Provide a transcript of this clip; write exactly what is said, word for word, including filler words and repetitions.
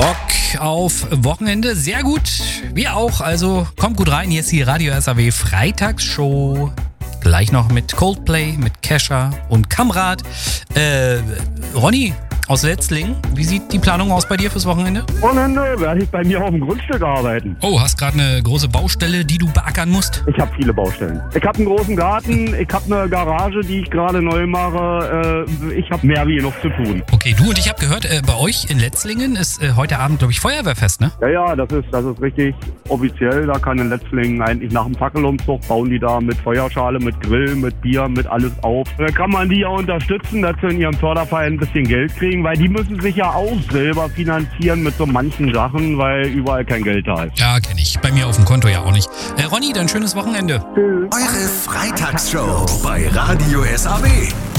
Bock auf Wochenende? Sehr gut. Wir auch. Also kommt gut rein. Hier ist die Radio S A W Freitagsshow. Gleich noch mit Coldplay, mit Kesha und Kamrat. Äh, Ronny aus Letzlingen, wie sieht die Planung aus bei dir fürs Wochenende? Wochenende werde ich bei mir auf dem Grundstück arbeiten. Oh, hast gerade eine große Baustelle, die du beackern musst? Ich habe viele Baustellen. Ich habe einen großen Garten, ich habe eine Garage, die ich gerade neu mache. Äh, ich habe mehr wie genug zu tun. Okay, du und ich habe gehört, äh, bei euch in Letzlingen ist äh, heute Abend, glaube ich, Feuerwehrfest, ne? Ja, ja, das ist, das ist richtig offiziell. Da kann in Letzlingen eigentlich nach dem Fackelumzug bauen die da mit Feuerschale, mit Grill, mit Bier, mit alles auf. Da kann man die ja unterstützen, dass sie in ihrem Förderverein ein bisschen Geld kriegen, weil die müssen sich ja auch selber finanzieren mit so manchen Sachen, weil überall kein Geld da ist. Ja, kenne ich. Bei mir auf dem Konto ja auch nicht. Äh, Ronny, dann schönes Wochenende. Eure Freitagsshow bei Radio S A W.